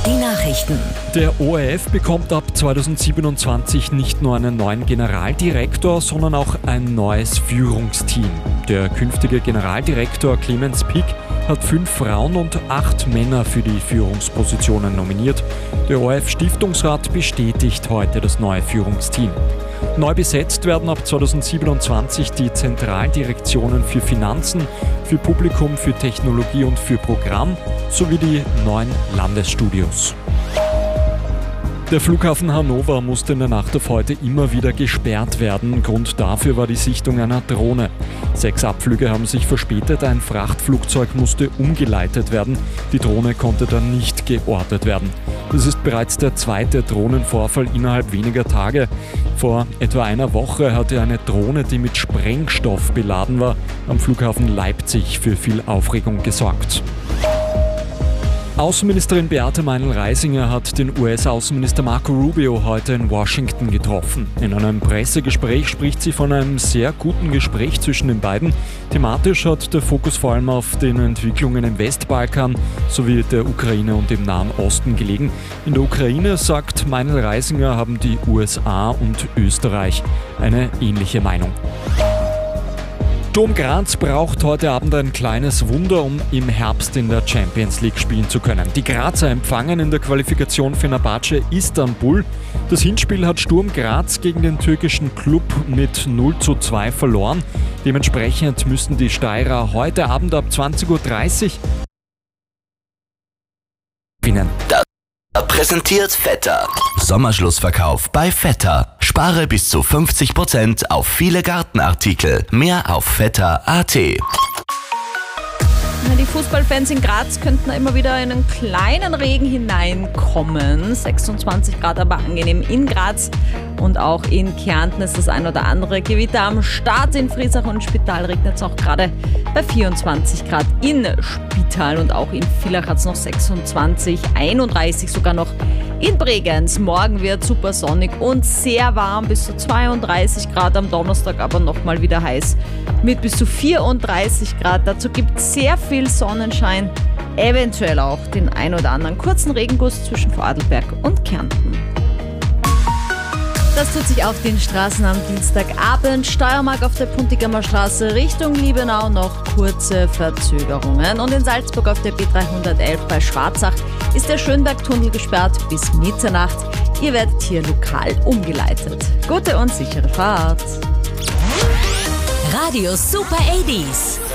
Die Nachrichten. Der ORF bekommt ab 2027 nicht nur einen neuen Generaldirektor, sondern auch ein neues Führungsteam. Der künftige Generaldirektor Clemens Pick hat 5 Frauen und 8 Männer für die Führungspositionen nominiert. Der ORF-Stiftungsrat bestätigt heute das neue Führungsteam. Neu besetzt werden ab 2027 die Zentraldirektionen für Finanzen, für Publikum, für Technologie und für Programm sowie die 9 Landesstudios. Der Flughafen Hannover musste in der Nacht auf heute immer wieder gesperrt werden. Grund dafür war die Sichtung einer Drohne. 6 Abflüge haben sich verspätet, ein Frachtflugzeug musste umgeleitet werden. Die Drohne konnte dann nicht geortet werden. Das ist bereits der 2. Drohnenvorfall innerhalb weniger Tage. Vor etwa einer Woche hatte eine Drohne, die mit Sprengstoff beladen war, am Flughafen Leipzig für viel Aufregung gesorgt. Außenministerin Beate Meinl-Reisinger hat den US-Außenminister Marco Rubio heute in Washington getroffen. In einem Pressegespräch spricht sie von einem sehr guten Gespräch zwischen den beiden. Thematisch hat der Fokus vor allem auf den Entwicklungen im Westbalkan sowie der Ukraine und im Nahen Osten gelegen. In der Ukraine, sagt Meinl-Reisinger, haben die USA und Österreich eine ähnliche Meinung. Sturm Graz braucht heute Abend ein kleines Wunder, um im Herbst in der Champions League spielen zu können. Die Grazer empfangen in der Qualifikation Fenerbahce Istanbul. Das Hinspiel hat Sturm Graz gegen den türkischen Klub mit 0:2 verloren. Dementsprechend müssen die Steirer heute Abend ab 20:30 Uhr gewinnen. Präsentiert Vetter. Sommerschlussverkauf bei Vetter. Spare bis zu 50% auf viele Gartenartikel. Mehr auf vetter.at. Die Fußballfans in Graz könnten immer wieder in einen kleinen Regen hineinkommen. 26 Grad aber angenehm in Graz und auch in Kärnten ist das ein oder andere Gewitter am Start. In Friesach und Spital regnet es auch gerade bei 24 Grad in Spital und auch in Villach hat es noch 26, 31 sogar noch in Bregenz. Morgen wird super sonnig und sehr warm, bis zu 32 Grad am Donnerstag, aber nochmal wieder heiß mit bis zu 34 Grad. Dazu gibt es sehr viel Sonnenschein, eventuell auch den ein oder anderen kurzen Regenguss zwischen Vorarlberg und Kärnten. Das tut sich auf den Straßen am Dienstagabend. Steiermark auf der Puntigamer Straße Richtung Liebenau noch kurze Verzögerungen. Und in Salzburg auf der B311 bei Schwarzach ist der Schönbergtunnel gesperrt bis Mitternacht. Ihr werdet hier lokal umgeleitet. Gute und sichere Fahrt. Radio Super 80s.